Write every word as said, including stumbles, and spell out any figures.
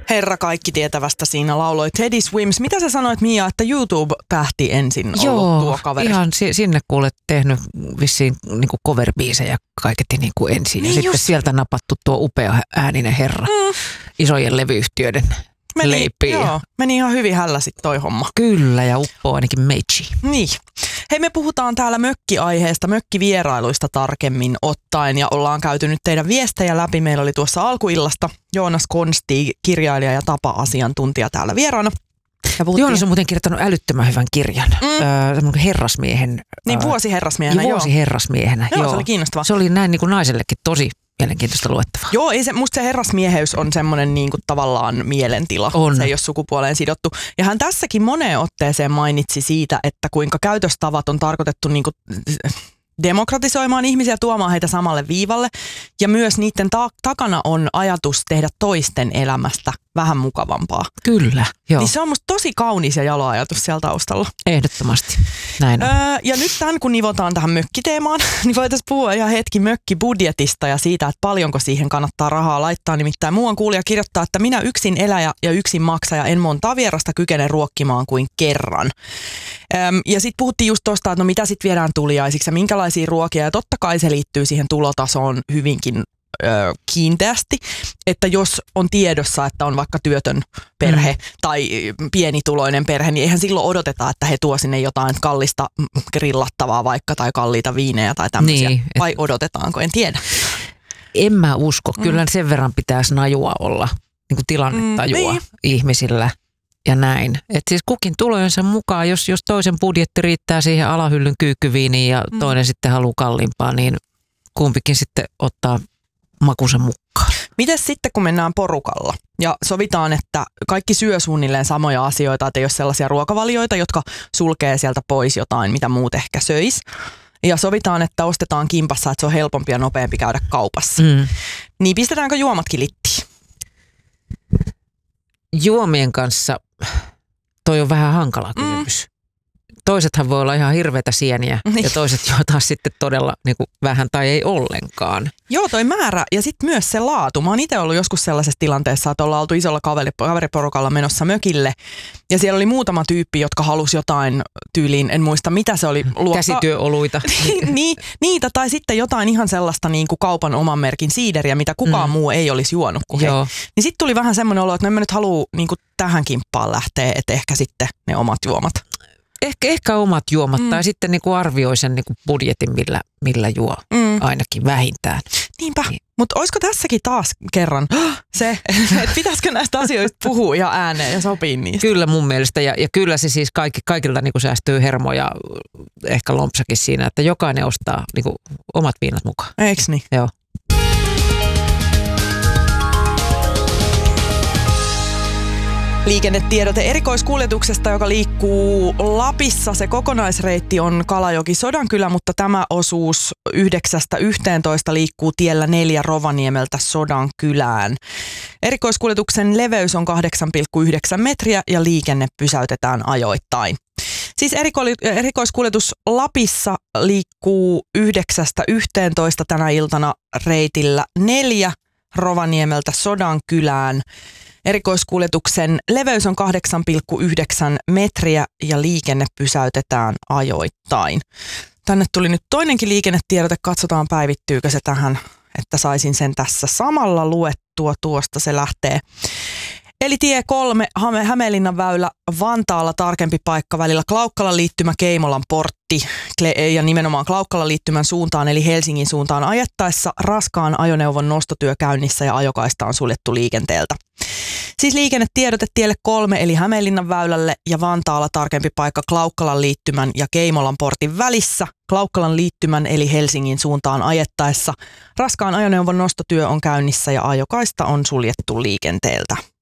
Herra kaikki tietävästä siinä lauloi Teddy Swims. Mitä sä sanoit, Mia, että YouTube-tähti ensin ollut Joo, tuo kaveri? Ihan si- sinne kuulet tehnyt vissiin niinku cover-biisejä kaiketi niinku ensin. Niin ja just. sitten sieltä napattu tuo upea ääninen herra Mm. isojen levyyhtiöiden Meni, leipiin. joo, meni ihan hyvin hällä sit toi homma. Kyllä, ja uppoo ainakin meitsi. Niin. Hei, me puhutaan täällä mökkiaiheesta, mökkivierailuista tarkemmin ottaen ja ollaan käyty nyt teidän viestejä läpi. Meillä oli tuossa alkuillasta Joonas Konsti, kirjailija ja tapa-asiantuntija täällä vieraana. Ja puhuttiin... Joonas on muuten kirjoittanut älyttömän hyvän kirjan. Mm. Öö, herrasmiehen. Niin, vuosiherrasmiehenä, joo. Vuosiherrasmiehenä, joo. joo. Se oli kiinnostava. Se oli näin niin kuin naisellekin tosi mielenkiintoista luettavaa. Joo, ei se, musta se herrasmieheys on semmoinen niin kuin tavallaan mielentila. On. Se ei ole sukupuoleen sidottu. Ja hän tässäkin moneen otteeseen mainitsi siitä, että kuinka käytöstavat on tarkoitettu niin kuin demokratisoimaan ihmisiä, tuomaan heitä samalle viivalle. Ja myös niiden ta- takana on ajatus tehdä toisten elämästä vähän mukavampaa. Kyllä, joo. Niin se on musta tosi kaunis ja jalo ajatus siellä taustalla. Ehdottomasti. Näin on. Öö, ja nyt tämän, kun nivotaan tähän mökkiteemaan, niin voitaisiin puhua ihan hetki mökkibudjetista ja siitä, että paljonko siihen kannattaa rahaa laittaa. Nimittäin muuan kuulija kirjoittaa, että minä yksin eläjä ja yksin maksaja en montaa vierasta kykene ruokkimaan kuin kerran. Öm, ja sitten puhuttiin just tuosta, että no mitä sitten viedään tuliaisiksi ja minkälaisia ruokia. Ja totta kai se liittyy siihen tulotasoon hyvinkin ö, kiinteästi, että jos on tiedossa, että on vaikka työtön perhe mm. tai pienituloinen perhe, niin eihän silloin odoteta, että he tuo sinne jotain kallista grillattavaa vaikka tai kalliita viinejä tai tämmöisiä. Niin, et... Vai odotetaanko, en tiedä. En mä usko. Kyllä mm. sen verran pitäisi najua olla, niin kuin tilannetajua mm, niin. ihmisillä. Ja näin. Että siis kukin tulojensa mukaan, jos, jos toisen budjetti riittää siihen alahyllyn kyykkyviiniin ja mm. toinen sitten haluaa kalliimpaa, niin kumpikin sitten ottaa makunsa mukaan. Mites sitten, kun mennään porukalla ja sovitaan, että kaikki syö suunnilleen samoja asioita, että ei ole sellaisia ruokavalioita, jotka sulkee sieltä pois jotain, mitä muut ehkä söis. Ja sovitaan, että ostetaan kimpassa, että se on helpompi ja nopeampi käydä kaupassa. Mm. Niin pistetäänkö juomatkin littiin? Juomien kanssa toi on vähän hankala kysymys. Mm. Toisethan voi olla ihan hirveitä sieniä niin. ja toiset juo taas sitten todella niin kuin vähän tai ei ollenkaan. Joo, toi määrä ja sitten myös se laatu. Mä oon itse ollut joskus sellaisessa tilanteessa, että ollaan oltu isolla kaveriporukalla menossa mökille ja siellä oli muutama tyyppi, jotka halusi jotain tyyliin, en muista mitä se oli. Luokka... Käsityöoluita. niin, niitä tai sitten jotain ihan sellaista niin kuin kaupan oman merkin siideriä, mitä kukaan mm. muu ei olisi juonut kuin Joo. he. Niin sitten tuli vähän semmoinen olo, että no en mä nyt halua niin kuin tähän kimppaan lähteä, että ehkä sitten ne omat juomat. Ehkä, ehkä omat juomat mm. tai sitten niinku arvioi sen niinku budjetin, millä, millä juo mm. ainakin vähintään. Niinpä, niin. Mutta olisiko tässäkin taas kerran se, että pitäisikö näistä asioista puhua ihan ääneen ja sopii niistä? Kyllä mun mielestä ja, ja kyllä se siis kaikki, kaikilta niinku säästyy hermoja ehkä lompsakin siinä, että jokainen ostaa niinku omat viinat mukaan. Eiks niin? Joo. Liikennetiedote erikoiskuljetuksesta, joka liikkuu Lapissa. Se kokonaisreitti on Kalajoki-Sodankylä, mutta tämä osuus yhdeksästä yhteentoista liikkuu tiellä neljä Rovaniemeltä Sodankylään. Erikoiskuljetuksen leveys on kahdeksan pilkku yhdeksän metriä ja liikenne pysäytetään ajoittain. Siis eriko- erikoiskuljetus Lapissa liikkuu yhdeksästä yhteentoista tänä iltana reitillä neljä Rovaniemeltä Sodankylään. Erikoiskuljetuksen leveys on kahdeksan pilkku yhdeksän metriä ja liikenne pysäytetään ajoittain. Tänne tuli nyt toinenkin liikennetiedote. Katsotaan päivittyykö se tähän, että saisin sen tässä samalla luettua. Tuosta se lähtee. Eli tie kolme, Hämeenlinnan väylä Vantaalla, tarkempi paikka välillä Klaukkalan liittymä Keimolan portti ja nimenomaan Klaukkalan liittymän suuntaan eli Helsingin suuntaan ajettaessa raskaan ajoneuvon nostotyö käynnissä ja ajokaista on suljettu liikenteeltä. Siis liikennetiedote tielle kolme eli Hämeenlinnan väylälle ja Vantaalla tarkempi paikka Klaukkalan liittymän ja Keimolan portin välissä. Klaukkalan liittymän eli Helsingin suuntaan ajettaessa raskaan ajoneuvon nostotyö on käynnissä ja ajokaista on suljettu liikenteeltä.